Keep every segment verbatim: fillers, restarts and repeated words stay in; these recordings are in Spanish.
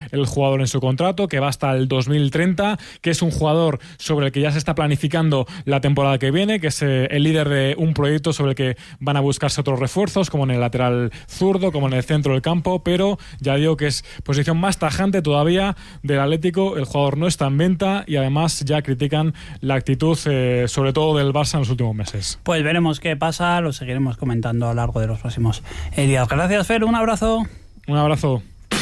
el jugador en su contrato, que va hasta el dos mil treinta, que es un jugador sobre el que ya se está planificando la temporada que viene, que es eh, el líder de un proyecto sobre el que van a buscarse otros refuerzos, como en el lateral zurdo, como en el centro del campo, pero ya digo que es posición más tajante todavía del Atlético. El jugador no está en venta y además ya critican la actitud eh, sobre todo del Barça en los últimos meses. Pues veremos qué pasa, lo seguiremos comentando a lo largo de los próximos días. Gracias, Fer, un abrazo. Un abrazo.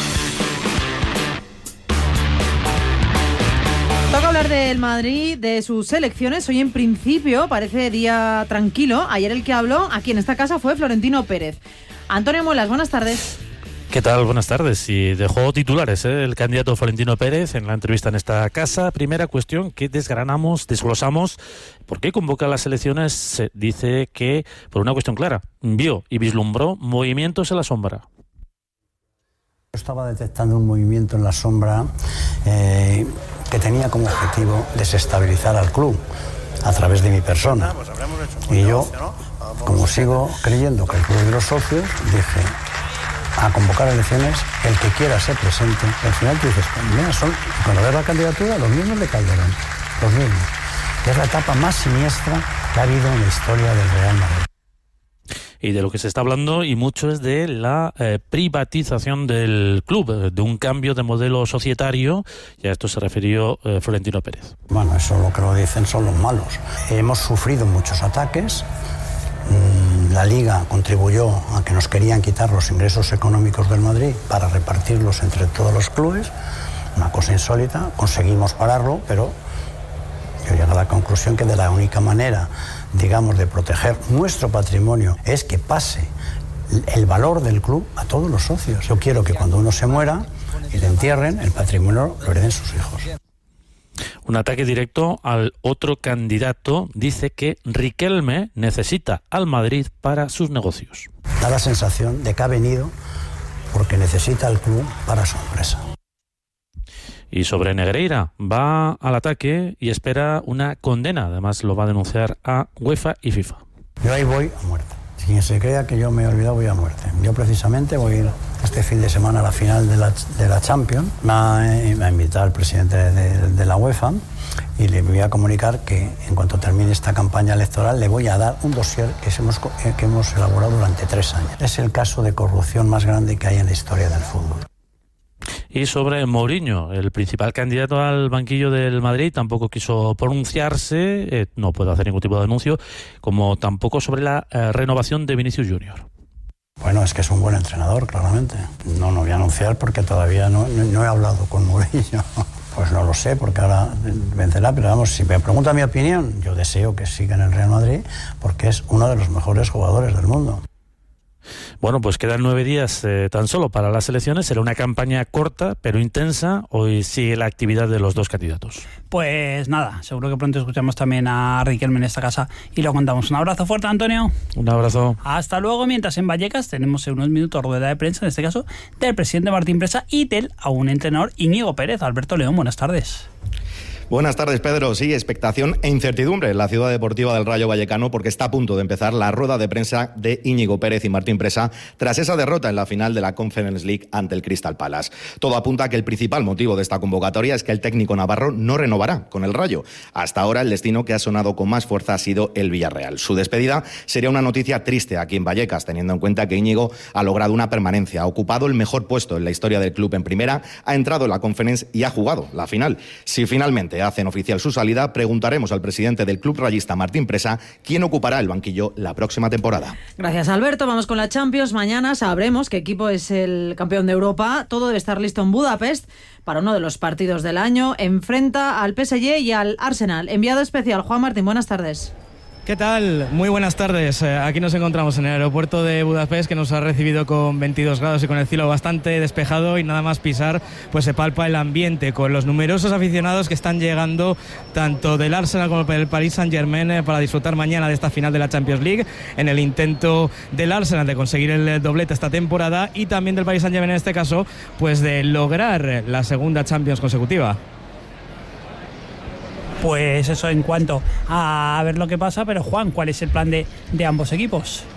Toca hablar del Madrid, de sus selecciones. Hoy en principio parece día tranquilo. Ayer el que habló aquí en esta casa fue Florentino Pérez. Antonio Muelas, buenas tardes. ¿Qué tal? Buenas tardes. Y dejó titulares ¿eh? el candidato Florentino Pérez en la entrevista en esta casa. Primera cuestión que desgranamos, desglosamos. ¿Por qué convoca las elecciones? Se dice que por una cuestión clara. Vio y vislumbró movimientos en la sombra. Estaba detectando un movimiento en la sombra eh, que tenía como objetivo desestabilizar al club a través de mi persona. Y yo, como sigo creyendo que el club de los socios, dije a convocar elecciones, el que quiera se presente. Al final tú dices, mira, son, cuando ves la candidatura, los mismos de Calderón, los mismos. Es la etapa más siniestra que ha habido en la historia del Real Madrid. Y de lo que se está hablando, y mucho, es de la eh, privatización del club, de un cambio de modelo societario, y a esto se refirió eh, Florentino Pérez. Bueno, eso lo que lo dicen son los malos. Hemos sufrido muchos ataques. La Liga contribuyó a que nos querían quitar los ingresos económicos del Madrid para repartirlos entre todos los clubes, una cosa insólita. Conseguimos pararlo, pero yo llegué a la conclusión que de la única manera, digamos, de proteger nuestro patrimonio es que pase el valor del club a todos los socios. Yo quiero que cuando uno se muera y le entierren, el patrimonio lo hereden sus hijos. Un ataque directo al otro candidato. Dice que Riquelme necesita al Madrid para sus negocios. Da la sensación de que ha venido porque necesita al club para su empresa. Y sobre Negreira, va al ataque y espera una condena. Además lo va a denunciar a UEFA y FIFA. Yo ahí voy a muerte. Si quien se crea que yo me he olvidado, voy a muerte. Yo precisamente voy a ir este fin de semana a la final de la, de la Champions. Me ha, me ha invitado el presidente de, de la UEFA y le voy a comunicar que en cuanto termine esta campaña electoral le voy a dar un dossier que hemos, que hemos elaborado durante tres años. Es el caso de corrupción más grande que hay en la historia del fútbol. Y sobre Mourinho, el principal candidato al banquillo del Madrid, tampoco quiso pronunciarse, eh, no puede hacer ningún tipo de anuncio, como tampoco sobre la eh, renovación de Vinicius Junior. Bueno, es que es un buen entrenador, claramente. No, no voy a anunciar porque todavía no, no, no he hablado con Mourinho. Pues no lo sé, porque ahora vencerá, pero vamos, si me pregunta mi opinión, yo deseo que siga en el Real Madrid porque es uno de los mejores jugadores del mundo. Bueno, pues quedan nueve días eh, tan solo para las elecciones. Será una campaña corta pero intensa. Hoy sigue la actividad de los dos candidatos. Pues nada, seguro que pronto escuchamos también a Riquelme en esta casa y lo contamos. Un abrazo fuerte, Antonio. Un abrazo. Hasta luego. Mientras en Vallecas tenemos en unos minutos rueda de prensa, en este caso del presidente Martín Presa y del aún entrenador Íñigo Pérez. Alberto León, buenas tardes. Buenas tardes, Pedro. Sí, expectación e incertidumbre en la ciudad deportiva del Rayo Vallecano porque está a punto de empezar la rueda de prensa de Íñigo Pérez y Martín Presa tras esa derrota en la final de la Conference League ante el Crystal Palace. Todo apunta a que el principal motivo de esta convocatoria es que el técnico navarro no renovará con el Rayo. Hasta ahora el destino que ha sonado con más fuerza ha sido el Villarreal. Su despedida sería una noticia triste aquí en Vallecas, teniendo en cuenta que Íñigo ha logrado una permanencia, ha ocupado el mejor puesto en la historia del club en primera, ha entrado en la Conference y ha jugado la final. Si finalmente hacen oficial su salida, preguntaremos al presidente del club rayista, Martín Presa, quién ocupará el banquillo la próxima temporada. Gracias, Alberto. Vamos con la Champions. Mañana sabremos qué equipo es el campeón de Europa. Todo debe estar listo en Budapest para uno de los partidos del año. Enfrenta al P S G y al Arsenal. Enviado especial, Juan Martín, buenas tardes. ¿Qué tal? Muy buenas tardes. Aquí nos encontramos en el aeropuerto de Budapest, que nos ha recibido con veintidós grados y con el cielo bastante despejado, y nada más pisar pues se palpa el ambiente con los numerosos aficionados que están llegando tanto del Arsenal como del Paris Saint-Germain para disfrutar mañana de esta final de la Champions League, en el intento del Arsenal de conseguir el doblete esta temporada y también del Paris Saint-Germain en este caso pues de lograr la segunda Champions consecutiva. Pues eso en cuanto a ver lo que pasa, pero Juan, ¿cuál es el plan de, de ambos equipos?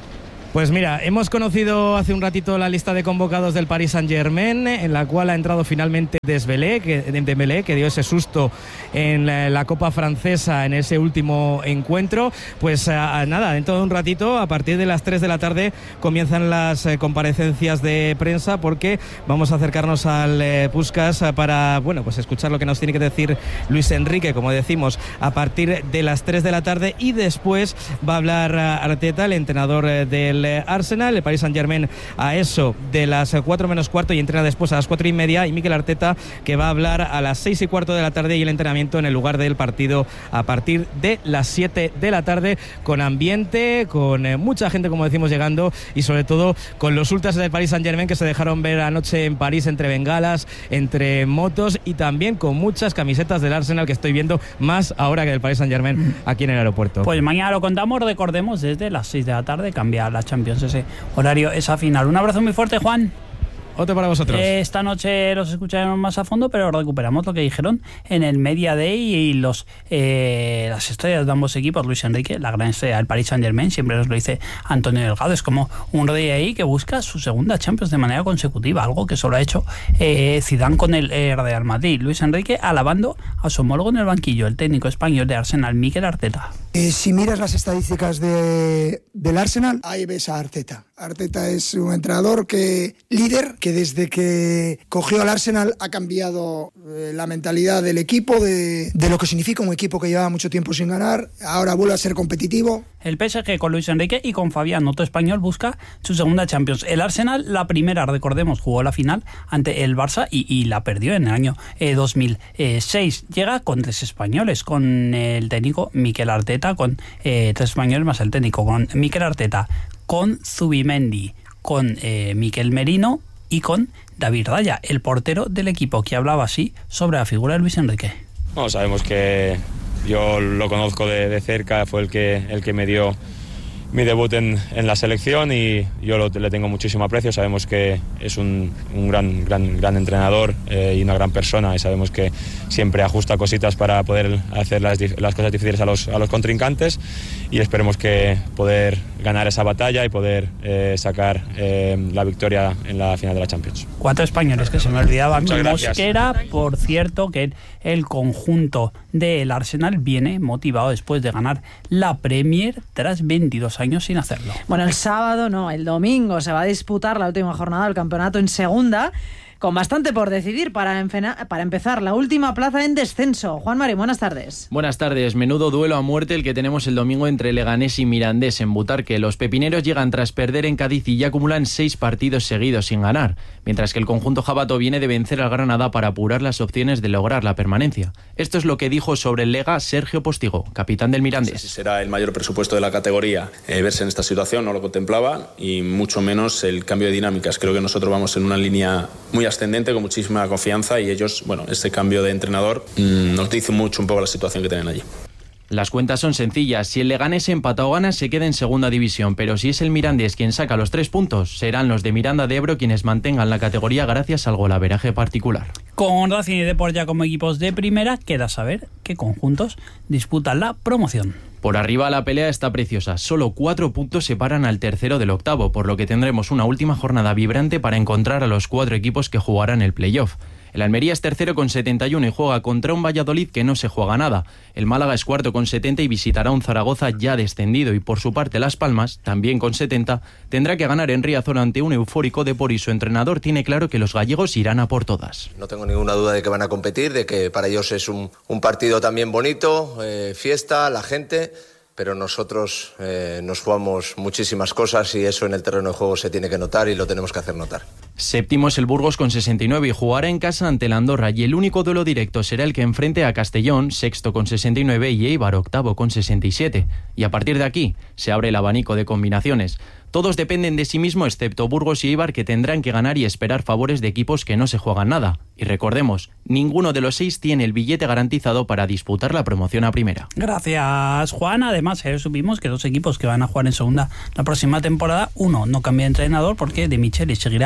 Pues mira, hemos conocido hace un ratito la lista de convocados del Paris Saint-Germain, en la cual ha entrado finalmente Dembélé, que, Dembélé, que dio ese susto en la, la Copa Francesa en ese último encuentro. Pues a, a nada, dentro de un ratito, a partir de las tres de la tarde, comienzan las eh, comparecencias de prensa, porque vamos a acercarnos al eh, Puskás para, bueno, pues escuchar lo que nos tiene que decir Luis Enrique, como decimos, a partir de las tres de la tarde, y después va a hablar Arteta, el entrenador eh, del Arsenal, el Paris Saint-Germain, a eso de las cuatro menos cuarto, y entrena después a las cuatro y media, y Mikel Arteta, que va a hablar a las seis y cuarto de la tarde, y el entrenamiento en el lugar del partido a partir de las siete de la tarde, con ambiente, con eh, mucha gente, como decimos, llegando, y sobre todo con los ultras del Paris Saint-Germain, que se dejaron ver anoche en París entre bengalas, entre motos, y también con muchas camisetas del Arsenal, que estoy viendo más ahora que del Paris Saint-Germain aquí en el aeropuerto. Pues mañana lo contamos, recordemos, desde las seis de la tarde cambia la Champions ese horario, esa final. Un abrazo muy fuerte, Juan. Otro para vosotros. Eh, esta noche los escucharemos más a fondo, pero recuperamos lo que dijeron en el Media Day y los eh, las estrellas de ambos equipos. Luis Enrique, la gran estrella del Paris Saint-Germain, siempre nos lo dice Antonio Delgado, es como un rey ahí que busca su segunda Champions de manera consecutiva, algo que solo ha hecho eh, Zidane con el eh, Real Madrid. Luis Enrique alabando a su homólogo en el banquillo, el técnico español de Arsenal, Mikel Arteta. Eh, si miras las estadísticas de, del Arsenal, ahí ves a Arteta. Arteta es un entrenador que líder, que desde que cogió al Arsenal ha cambiado eh, la mentalidad del equipo, de, de lo que significa un equipo que llevaba mucho tiempo sin ganar, ahora vuelve a ser competitivo. El P S G con Luis Enrique y con Fabián, otro español, busca su segunda Champions. El Arsenal, la primera, recordemos, jugó la final ante el Barça y, y la perdió en el año eh, dos mil seis. Llega con tres españoles, con el técnico Mikel Arteta, con eh, tres españoles más el técnico, con Mikel Arteta, con Zubimendi, con eh, Mikel Merino y con David Raya, el portero del equipo, que hablaba así sobre la figura de Luis Enrique. No, sabemos que yo lo conozco de, de cerca, fue el que, el que me dio mi debut en, en la selección y yo lo, le tengo muchísimo aprecio. Sabemos que es un, un gran, gran, gran entrenador eh, y una gran persona, y sabemos que siempre ajusta cositas para poder hacer las, las cosas difíciles a los, a los contrincantes, y esperemos que poder ganar esa batalla y poder eh, sacar eh, la victoria en la final de la Champions. Cuatro españoles, que se me olvidaba. Muchas gracias. Mosquera, por cierto, que el conjunto del Arsenal viene motivado después de ganar la Premier tras veintidós años sin hacerlo. Bueno, el sábado no, el domingo se va a disputar la última jornada del campeonato en segunda, con bastante por decidir para, enfena, para empezar la última plaza en descenso. Juan Mari, buenas tardes. Buenas tardes. Menudo duelo a muerte el que tenemos el domingo entre Leganés y Mirandés en Butarque. Los pepineros llegan tras perder en Cádiz y ya acumulan seis partidos seguidos sin ganar, mientras que el conjunto jabato viene de vencer al Granada para apurar las opciones de lograr la permanencia. Esto es lo que dijo sobre el Lega Sergio Postigo, capitán del Mirandés. No sé si será el mayor presupuesto de la categoría eh, verse en esta situación, no lo contemplaba, y mucho menos el cambio de dinámicas. Creo que nosotros vamos en una línea muy ascendente, con muchísima confianza, y ellos, bueno, este cambio de entrenador mmm, nos dice mucho un poco la situación que tienen allí. Las cuentas son sencillas. Si el Leganés empata o gana, se queda en segunda división, pero si es el Mirandés quien saca los tres puntos, serán los de Miranda de Ebro quienes mantengan la categoría gracias al golaveraje particular. Con Racing y Depor ya como equipos de primera, queda saber qué conjuntos disputan la promoción. Por arriba la pelea está preciosa, solo cuatro puntos separan al tercero del octavo, por lo que tendremos una última jornada vibrante para encontrar a los cuatro equipos que jugarán el playoff. El Almería es tercero con setenta y uno y juega contra un Valladolid que no se juega nada. El Málaga es cuarto con setenta y visitará un Zaragoza ya descendido, y por su parte Las Palmas, también con setenta, tendrá que ganar en Riazor ante un eufórico Depor, y su entrenador tiene claro que los gallegos irán a por todas. No tengo ninguna duda de que van a competir, de que para ellos es un, un partido también bonito, eh, fiesta, la gente, pero nosotros eh, nos jugamos muchísimas cosas y eso en el terreno de juego se tiene que notar y lo tenemos que hacer notar. Séptimo es el Burgos con sesenta y nueve y jugará en casa ante el Andorra, y el único duelo directo será el que enfrente a Castellón, sexto con sesenta y nueve, y Eibar, octavo con sesenta y siete. Y a partir de aquí se abre el abanico de combinaciones. Todos dependen de sí mismo excepto Burgos y Eibar, que tendrán que ganar y esperar favores de equipos que no se juegan nada. Y recordemos, ninguno de los seis tiene el billete garantizado para disputar la promoción a primera. Gracias, Juan. Además, ayer supimos que dos equipos que van a jugar en segunda la próxima temporada, uno no cambia de entrenador porque De Micheli seguirá eh,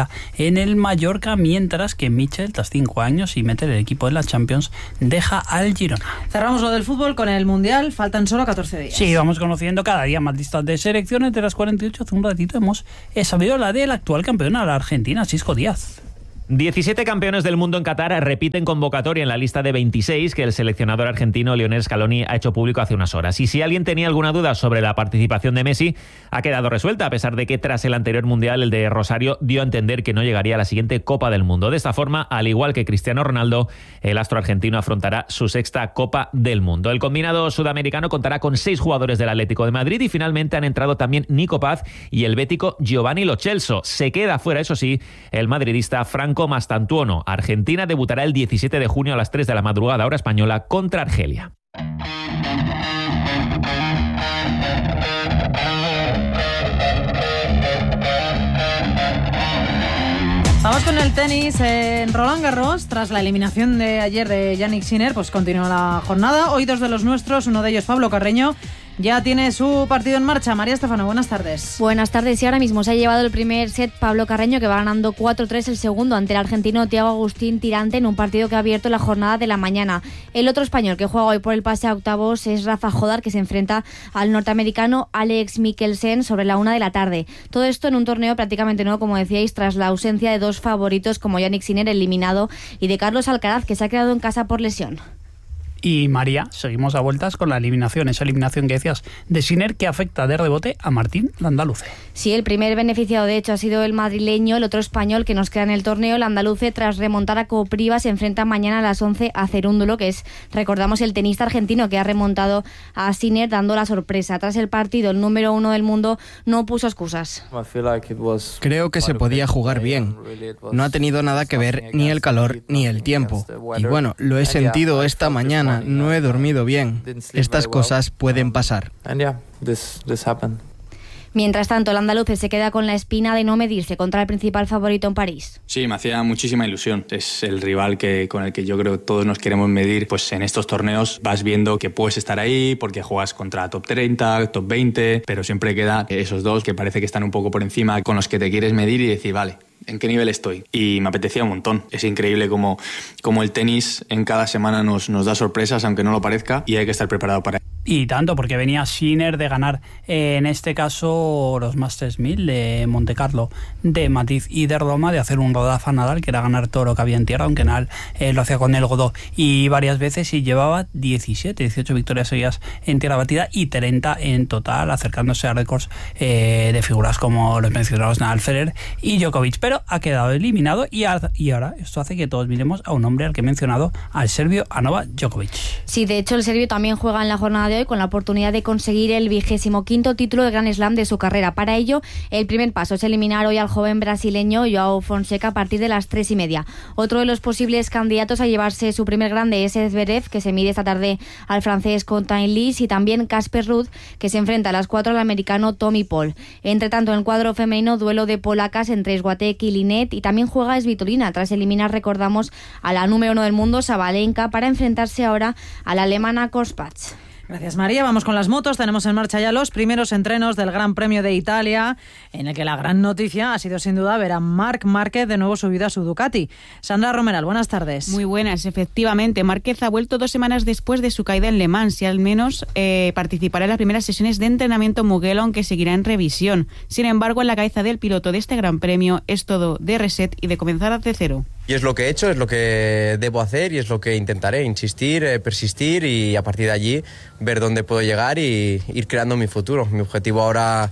en el Mallorca, mientras que Michel, tras cinco años y meter el equipo en la Champions, deja al Girona. Cerramos lo del fútbol con el Mundial, faltan solo catorce días. Sí, vamos conociendo cada día más listas de selecciones. De las cuarenta y ocho, hace un ratito hemos sabido la de la actual campeona, la Argentina, Sisco Díaz. diecisiete campeones del mundo en Qatar repiten convocatoria en la lista de veintiséis que el seleccionador argentino Lionel Scaloni ha hecho público hace unas horas. Y si alguien tenía alguna duda sobre la participación de Messi, ha quedado resuelta, a pesar de que tras el anterior mundial, el de Rosario dio a entender que no llegaría a la siguiente Copa del Mundo. De esta forma, al igual que Cristiano Ronaldo, el astro argentino afrontará su sexta Copa del Mundo. El combinado sudamericano contará con seis jugadores del Atlético de Madrid y finalmente han entrado también Nico Paz y el bético Giovanni Lo Celso. Se queda fuera, eso sí, el madridista Franco Mastantuono. Argentina debutará el diecisiete de junio a las tres de la madrugada, hora española, contra Argelia. Vamos con el tenis en Roland Garros. Tras la eliminación de ayer de Jannik Sinner, pues continúa la jornada. Hoy dos de los nuestros, uno de ellos Pablo Carreño, ya tiene su partido en marcha. María Estefano, buenas tardes. Buenas tardes. Y ahora mismo se ha llevado el primer set Pablo Carreño, que va ganando cuatro tres el segundo ante el argentino Thiago Agustín Tirante en un partido que ha abierto la jornada de la mañana. El otro español que juega hoy por el pase a octavos es Rafa Jodar, que se enfrenta al norteamericano Alex Mikkelsen sobre la una de la tarde. Todo esto en un torneo prácticamente nuevo, como decíais, tras la ausencia de dos favoritos como Jannik Sinner, eliminado, y de Carlos Alcaraz, que se ha quedado en casa por lesión. Y María, seguimos a vueltas con la eliminación, esa eliminación que decías de Sinner, que afecta de rebote a Martín Landaluce. Sí, el primer beneficiado de hecho ha sido el madrileño. El otro español que nos queda en el torneo, Landaluce, tras remontar a Kopriva, se enfrenta mañana a las once a Cerúndulo, que es, recordamos, el tenista argentino que ha remontado a Sinner dando la sorpresa. Tras el partido, el número uno del mundo no puso excusas. Creo que se podía jugar bien. No ha tenido nada que ver ni el calor ni el tiempo. Y bueno, lo he sentido esta mañana. No he dormido bien. Estas cosas pueden pasar. Mientras tanto, el andaluce se queda con la espina de no medirse contra el principal favorito en París. Sí, me hacía muchísima ilusión. Es el rival que, con el que yo creo que todos nos queremos medir. Pues en estos torneos vas viendo que puedes estar ahí porque juegas contra top treinta, top veinte, pero siempre queda esos dos que parece que están un poco por encima, con los que te quieres medir y decir, vale, ¿en qué nivel estoy? Y me apetecía un montón. Es increíble cómo, cómo el tenis en cada semana nos, nos da sorpresas, aunque no lo parezca, y hay que estar preparado para ello. Y tanto, porque venía Sinner de ganar, eh, en este caso, los Masters mil de Monte Carlo, de Matiz y de Roma, de hacer un rodazo a Nadal, que era ganar todo lo que había en tierra, aunque Nadal eh, lo hacía con el Godó y varias veces, y llevaba diecisiete, dieciocho victorias seguidas en tierra batida y treinta en total, acercándose a récords eh, de figuras como los mencionados Nadal, Federer y Djokovic. Pero ha quedado eliminado y, a, y ahora esto hace que todos miremos a un hombre al que he mencionado, al serbio, a Novak Djokovic. Sí, de hecho el serbio también juega en la jornada de hoy con la oportunidad de conseguir el vigésimo quinto título de Grand Slam de su carrera. Para ello, el primer paso es eliminar hoy al joven brasileño Joao Fonseca a partir de las tres y media. Otro de los posibles candidatos a llevarse su primer grande es Zverev, que se mide esta tarde al francés Quentin Lis, y también Casper Ruud, que se enfrenta a las cuatro al americano Tommy Paul. Entre tanto, en el cuadro femenino, duelo de polacas entre Swiatek y Linet, y también juega Svitolina tras eliminar, recordamos, a la número uno del mundo, Sabalenka, para enfrentarse ahora a la alemana Korspatz. Gracias, María. Vamos con las motos. Tenemos en marcha ya los primeros entrenos del Gran Premio de Italia, en el que la gran noticia ha sido sin duda ver a Marc Márquez de nuevo subido a su Ducati. Sandra Romeral, buenas tardes. Muy buenas, efectivamente. Márquez ha vuelto dos semanas después de su caída en Le Mans y al menos eh, participará en las primeras sesiones de entrenamiento Mugello, aunque seguirá en revisión. Sin embargo, en la cabeza del piloto de este Gran Premio es todo de reset y de comenzar desde cero. Y es lo que he hecho, es lo que debo hacer y es lo que intentaré, insistir, eh, persistir y a partir de allí ver dónde puedo llegar y ir creando mi futuro. Mi objetivo ahora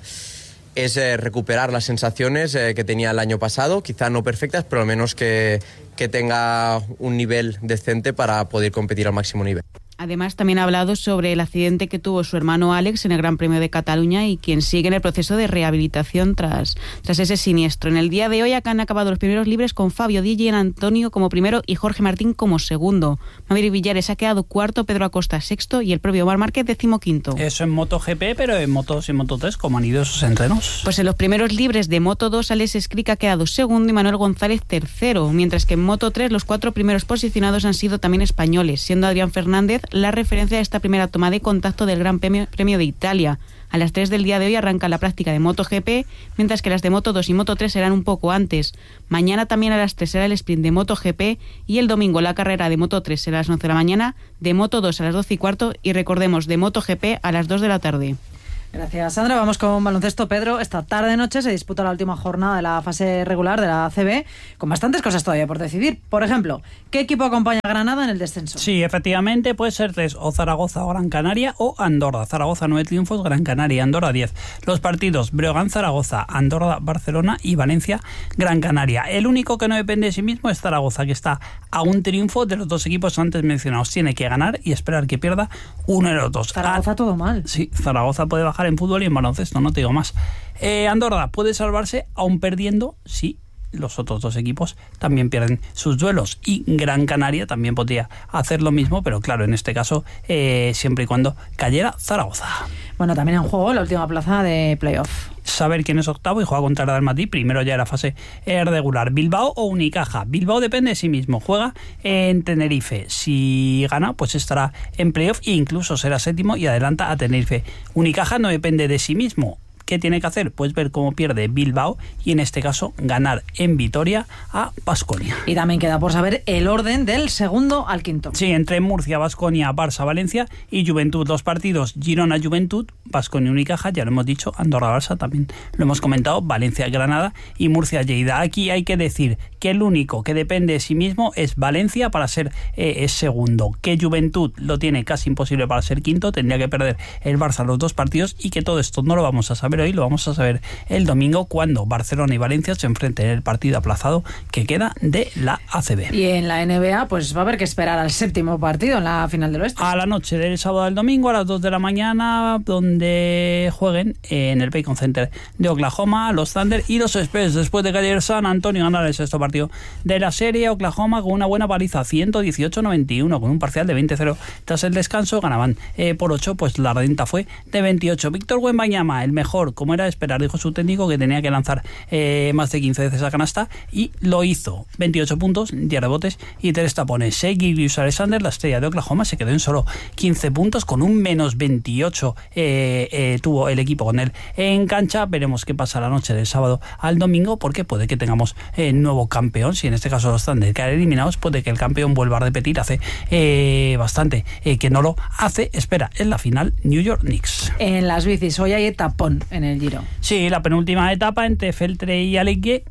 es eh, recuperar las sensaciones eh, que tenía el año pasado, quizá no perfectas, pero al menos que, que tenga un nivel decente para poder competir al máximo nivel. Además, también ha hablado sobre el accidente que tuvo su hermano Alex en el Gran Premio de Cataluña y quien sigue en el proceso de rehabilitación tras, tras ese siniestro. En el día de hoy han acabado los primeros libres con Fabio Di Gianantonio como primero y Jorge Martín como segundo. Maverick Villares ha quedado cuarto, Pedro Acosta sexto y el propio Marc Márquez decimoquinto. Eso en MotoGP, pero en Moto dos y Moto tres, ¿cómo han ido esos entrenos? Pues en los primeros libres de Moto dos, Alex Escrica ha quedado segundo y Manuel González tercero, mientras que en Moto tres los cuatro primeros posicionados han sido también españoles, siendo Adrián Fernández la referencia de esta primera toma de contacto del Gran Premio, Premio de Italia. A las tres del día de hoy arranca la práctica de MotoGP, mientras que las de Moto dos y Moto tres serán un poco antes. Mañana también a las tres será el sprint de MotoGP y el domingo la carrera de Moto tres será a las once de la mañana, de Moto dos a las doce y cuarto y recordemos de MotoGP a las dos de la tarde. Gracias, Sandra. Vamos con baloncesto, Pedro. Esta tarde-noche se disputa la última jornada de la fase regular de la A C B, con bastantes cosas todavía por decidir. Por ejemplo, ¿qué equipo acompaña a Granada en el descenso? Sí, efectivamente, puede ser tres, o Zaragoza o Gran Canaria, o Andorra. Zaragoza nueve triunfos, Gran Canaria, Andorra diez. Los partidos Breogán-Zaragoza, Andorra-Barcelona y Valencia-Gran Canaria. El único que no depende de sí mismo es Zaragoza, que está a un triunfo de los dos equipos antes mencionados. Tiene que ganar y esperar que pierda uno de los dos. Zaragoza todo mal. Sí, Zaragoza puede bajar en fútbol y en baloncesto, no te digo más. Eh, Andorra puede salvarse aún perdiendo si los otros dos equipos también pierden sus duelos, y Gran Canaria también podría hacer lo mismo, pero claro, en este caso eh, siempre y cuando cayera Zaragoza. Bueno, también en juego la última plaza de playoff. Saber quién es octavo y juega contra el Real Madrid, primero ya en la fase regular. Bilbao o Unicaja. Bilbao depende de sí mismo, juega en Tenerife. Si gana, pues estará en playoff e incluso será séptimo y adelanta a Tenerife. Unicaja no depende de sí mismo. ¿Qué tiene que hacer? Pues ver cómo pierde Bilbao y en este caso ganar en Vitoria a Baskonia. Y también queda por saber el orden del segundo al quinto. Sí, entre Murcia, Baskonia, Barça, Valencia y Juventud. Los partidos Girona, Juventud, Baskonia, Unicaja, ya lo hemos dicho, Andorra, Barça también lo hemos comentado, Valencia, Granada y Murcia, Lleida. Aquí hay que decir que el único que depende de sí mismo es Valencia para ser eh, segundo, que Juventud lo tiene casi imposible para ser quinto, tendría que perder el Barça los dos partidos, y que todo esto no lo vamos a saber hoy, lo vamos a saber el domingo cuando Barcelona y Valencia se enfrenten en el partido aplazado que queda de la A C B. Y en la N B A pues va a haber que esperar al séptimo partido en la final del oeste. A la noche del sábado al domingo a las dos de la mañana, donde jueguen en el Paycon Center de Oklahoma los Thunder y los Spurs, después de que ayer San Antonio ganara el sexto partido de la serie. Oklahoma con una buena paliza, ciento dieciocho a noventa y uno, con un parcial de veinte cero. Tras el descanso ganaban eh, por ocho, pues la renta fue de veintiocho. Víctor Wembanyama, el mejor, como era de esperar, dijo su técnico que tenía que lanzar eh, más de quince veces a canasta, y lo hizo. veintiocho puntos, diez rebotes y tres tapones. Shai Gilgeous-Alexander, la estrella de Oklahoma, se quedó en solo quince puntos, con un menos veintiocho eh, eh, tuvo el equipo con él en cancha. Veremos qué pasa la noche del sábado al domingo, porque puede que tengamos eh, nuevo campeón. Si en este caso los Thunder quedan eliminados, puede que el campeón vuelva a repetir. Hace eh, bastante eh, que no lo hace. Espera en la final New York Knicks. En las bicis hoy hay tapón en el Giro. Sí, la penúltima etapa entre Feltre y Alegue,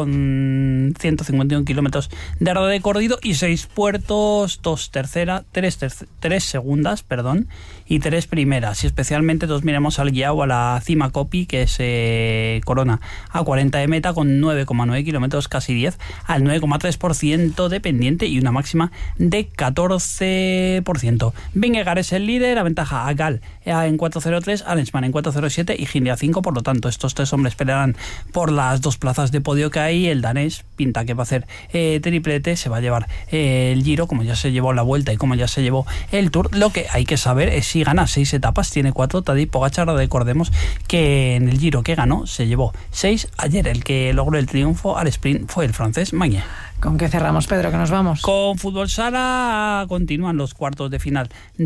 con ciento cincuenta y un kilómetros de recorrido y seis puertos, dos tercera, tres, terc tres segundas, perdón, y tres primeras. Y especialmente nos miramos al Guiao, a la cima Copi, que se corona a cuarenta de meta con nueve coma nueve kilómetros, casi diez, al nueve coma tres por ciento de pendiente y una máxima de catorce por ciento. Vingegaard es el líder, aventaja a Gal en cuatro cero tres, Arensman en cuatro cero siete y Hindley a cinco. Por lo tanto, estos tres hombres pelearán por las dos plazas de podio que hay. El danés pinta que va a hacer eh, triplete, se va a llevar eh, el Giro, como ya se llevó la Vuelta y como ya se llevó el Tour. Lo que hay que saber es si gana seis etapas, tiene cuatro. Tadej Pogačar, recordemos que en el Giro que ganó se llevó seis. Ayer el que logró el triunfo al sprint fue el francés Magnier. ¿Con qué cerramos, Pedro, que nos vamos? Con fútbol sala continúan los cuartos de final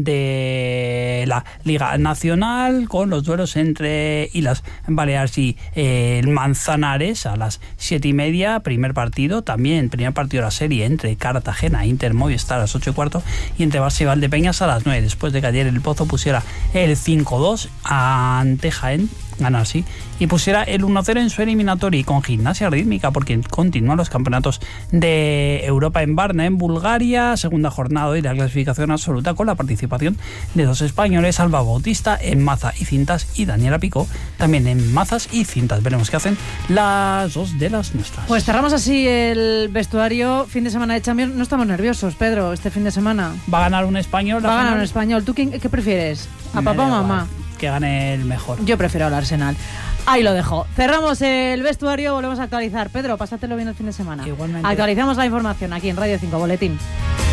de la Liga Nacional, con los duelos entre Islas Baleares y eh, el Manzanares a las siete y media, primer partido, también primer partido de la serie entre Cartagena e Inter Movistar a las ocho y cuarto, y entre Barça y Valdepeñas a las nueve, después de que ayer el Pozo pusiera el cinco dos ante Jaén, ganar así, y pusiera el uno cero en su eliminatoria, y con Gimnasia Rítmica, porque continúan los campeonatos de Europa en Varna, en Bulgaria, segunda jornada y la clasificación absoluta, con la participación de dos españoles, Alba Bautista en maza y cintas y Daniela Picó también en mazas y cintas. Veremos qué hacen las dos de las nuestras. Pues cerramos así el vestuario. Fin de semana de Champions. No estamos nerviosos, Pedro, este fin de semana. Va a ganar un español. Va a ganar un español. ¿Tú qué, qué prefieres? ¿A Me papá o mamá? Que gane el mejor. Yo prefiero al Arsenal. Ahí lo dejo. Cerramos el vestuario, volvemos a actualizar. Pedro, pásatelo bien el fin de semana. Igualmente. Actualizamos la información aquí en Radio cinco Boletín.